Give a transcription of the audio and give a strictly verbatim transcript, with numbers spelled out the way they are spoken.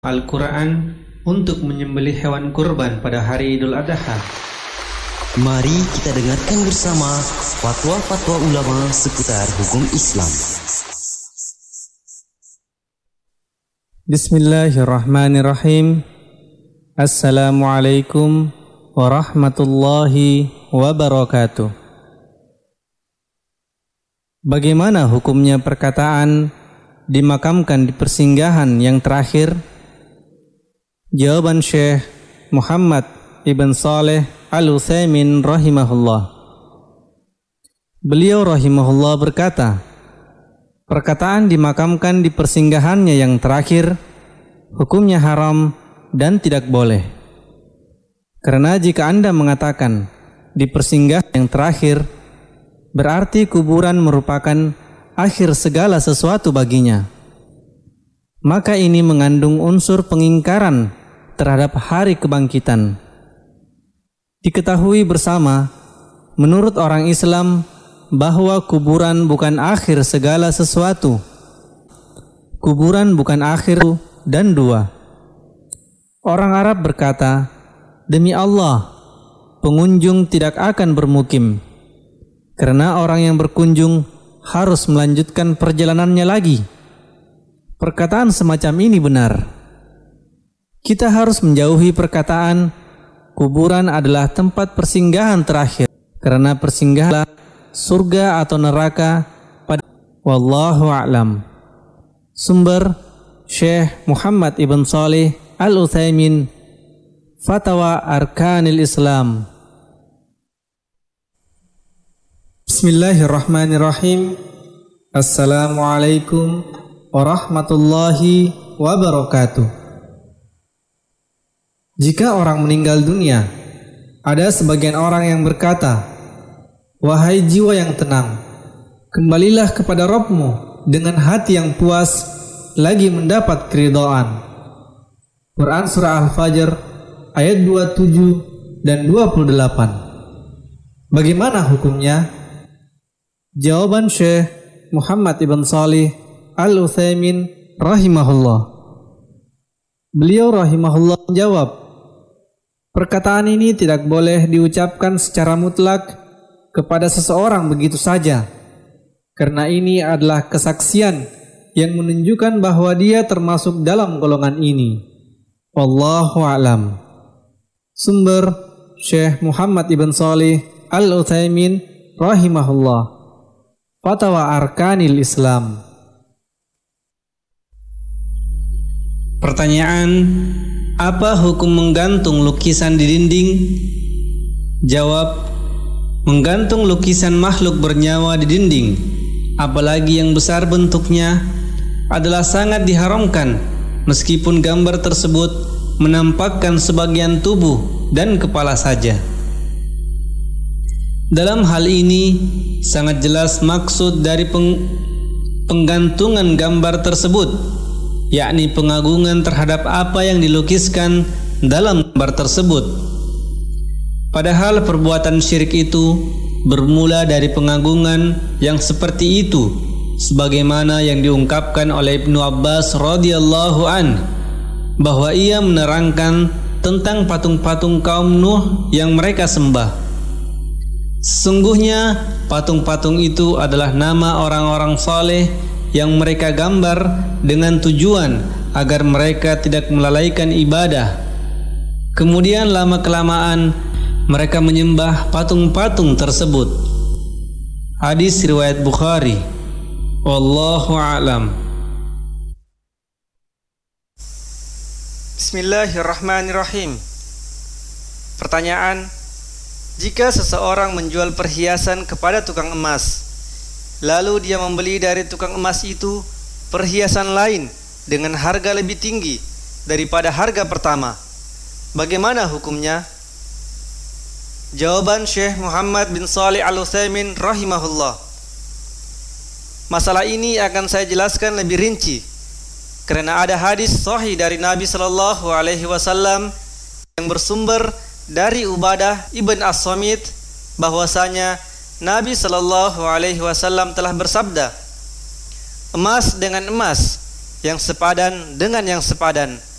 Al-Quran untuk menyembelih hewan kurban pada hari Idul Adha. Mari kita dengarkan bersama fatwa-fatwa ulama seputar hukum Islam. Bismillahirrahmanirrahim. Assalamualaikum warahmatullahi wabarakatuh. Bagaimana hukumnya perkataan dimakamkan di persinggahan yang terakhir? Jawaban Syekh Muhammad ibn Shalih Al-Utsaimin rahimahullah. Beliau rahimahullah berkata, perkataan dimakamkan di persinggahannya yang terakhir hukumnya haram dan tidak boleh. Karena jika Anda mengatakan di persinggahan yang terakhir, berarti kuburan merupakan akhir segala sesuatu baginya. Maka ini mengandung unsur pengingkaran terhadap hari kebangkitan. Diketahui bersama, menurut orang Islam, bahwa kuburan bukan akhir segala sesuatu. Kuburan bukan akhir dan dua. Orang Arab berkata, demi Allah, pengunjung tidak akan bermukim, karena orang yang berkunjung harus melanjutkan perjalanannya lagi. Perkataan semacam ini benar. Kita harus menjauhi perkataan kuburan adalah tempat persinggahan terakhir, karena persinggahan surga atau neraka pada wallahu a'lam. Sumber Syekh Muhammad ibn Shalih Al-Utsaimin, Fatwa Arkanil Islam. Bismillahirrahmanirrahim. Assalamualaikum warahmatullahi wabarakatuh. Jika orang meninggal dunia, ada sebagian orang yang berkata, wahai jiwa yang tenang, kembalilah kepada Rabb-Mu dengan hati yang puas lagi mendapat keridhaan. Quran Surah Al-Fajr ayat dua puluh tujuh dan dua puluh delapan. Bagaimana hukumnya? Jawaban Syekh Muhammad ibn Shalih Al-Utsaimin rahimahullah. Beliau rahimahullah menjawab, perkataan ini tidak boleh diucapkan secara mutlak kepada seseorang begitu saja, karena ini adalah kesaksian yang menunjukkan bahwa dia termasuk dalam golongan ini. Wallahu a'lam. Sumber Syekh Muhammad ibn Shalih Al-Utsaimin rahimahullah, Fatwa Arkanil Islam. Pertanyaan, apa hukum menggantung lukisan di dinding? Jawab, menggantung lukisan makhluk bernyawa di dinding, apalagi yang besar bentuknya, adalah sangat diharamkan, meskipun gambar tersebut menampakkan sebagian tubuh dan kepala saja. Dalam hal ini, sangat jelas maksud dari peng penggantungan gambar tersebut, yakni pengagungan terhadap apa yang dilukiskan dalam gambar tersebut. Padahal perbuatan syirik itu bermula dari pengagungan yang seperti itu, sebagaimana yang diungkapkan oleh Ibnu Abbas radhiyallahu an, bahwa ia menerangkan tentang patung-patung kaum Nuh yang mereka sembah. Sesungguhnya patung-patung itu adalah nama orang-orang saleh yang mereka gambar dengan tujuan agar mereka tidak melalaikan ibadah. Kemudian lama-kelamaan mereka menyembah patung-patung tersebut. Hadis riwayat Bukhari. Wallahu a'lam. Bismillahirrahmanirrahim. Pertanyaan, jika seseorang menjual perhiasan kepada tukang emas, lalu dia membeli dari tukang emas itu perhiasan lain dengan harga lebih tinggi daripada harga pertama, bagaimana hukumnya? Jawaban Syekh Muhammad bin Shalih Al-Utsaimin rahimahullah. Masalah ini akan saya jelaskan lebih rinci, karena ada hadis sahih dari Nabi sallallahu alaihi wasallam yang bersumber dari Ubadah ibn As-Samit, bahwasanya Nabi sallallahu alaihi wasallam telah bersabda, emas dengan emas, yang sepadan dengan yang sepadan,